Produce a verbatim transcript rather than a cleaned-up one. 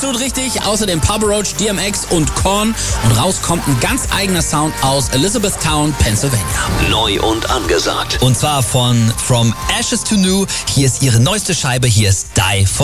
Absolut richtig. Außerdem Papa Roach, D M X und Korn. Und raus kommt ein ganz eigener Sound aus Elizabethtown, Pennsylvania. Neu und angesagt. Und zwar von From Ashes to New. Hier ist ihre neueste Scheibe. Hier ist Die For